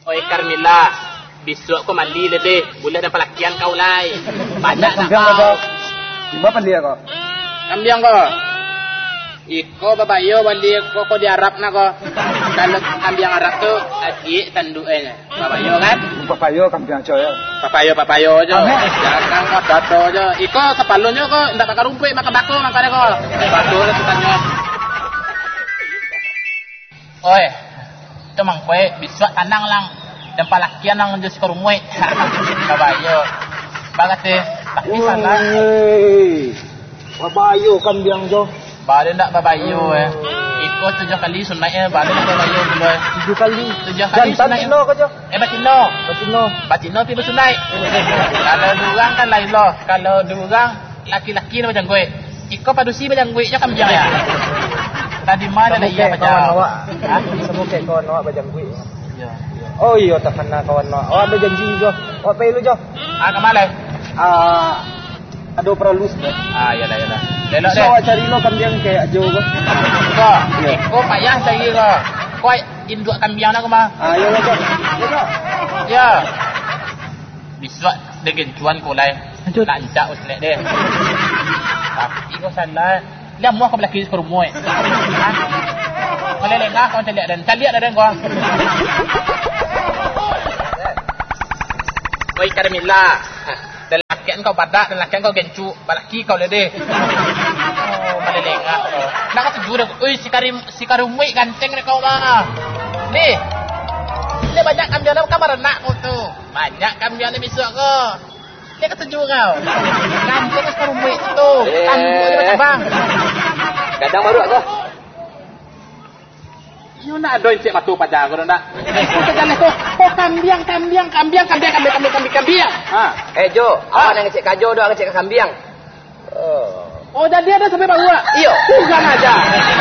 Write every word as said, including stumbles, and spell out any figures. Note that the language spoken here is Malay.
Oi Carmilla, besok kau mandi lebih. Boleh dan pelakian kau lai. Banyak nak kau. Gimana mandi kau? Kambiang kau. Iko babayo bali ko ko di Arab na ko. Kalau kambiang Arab tu adik tanduknya. Babayo kan? Babayo kambiang coy. Papayo papayo aja. Jangan kau dato aja. Iko kepalonyo ko ndak bakar rumput makan bako makane ko. Bako tu tanya. Oi. Tu mang kue biswa tanang lang dan palakian lang just ko rumui. Babayo. Bagate tak bisa lah. Babayo kambiang jo. Balik nak babayo eh. Ikut tujuh kali sunat eh. Balik nak babayo dulu eh. Tujuh kali. Tujuh kali sunat. Dan batino kau jo. Eh batino. Batino. Batino pi bersunat. Kalau durang kan lain loh. Kalau durang laki-laki ni macam gue. Ikut padusi macam gue je kan biar ya. Tadi mana dah iya macam. Awak. Ha? Semua kawan kawan awak macam gue. Ya. Oh iya tak kena kawan awak. Awak ada janji jo. Awak pay lu jo. Ah ke mana? Ah ada peralus dah. Ah iyalah iyalah. Lelok so, deh. Awak cari lo kambiang kayak jo ke? Kau. Kau payah cari kau. Kau induk kambiang nak ke mah? Ah iyalah jo. Ya. Ya. Biswa dengan cuan kau lai. Lancak uslet deh. Tapi kau salah. Dia muak kau belaki ke rumah. Ha? Kau lelengah kau cari dan cari ada dan kau. Oi Carmilla. Dan laki kau badak dan laki kau gencu. Balaki kau lede. Oh, melelengah kau. Nak kau tujuh dah. Oi si Karim si Karumui ganteng ni kau mah. Ni. Dia banyak kambian dalam kamar nak kau tu. Banyak kambian ni besok kau. Dia ketujuh kau. Ganteng si Karumui tu. Tangguh dia macam bang. Gadang baru aku. You nak adoin cik matu pajar kau nak. Kau jalan tu. Oh kambiang kambiang kambiang kambiang kambiang kambiang kambiang kambiang. Ha. Eh Jo, awak nak ngecek kajo doang ngecek kambiang. Oh. Oh jadi ada sampai baru. Iyo. Bukan aja.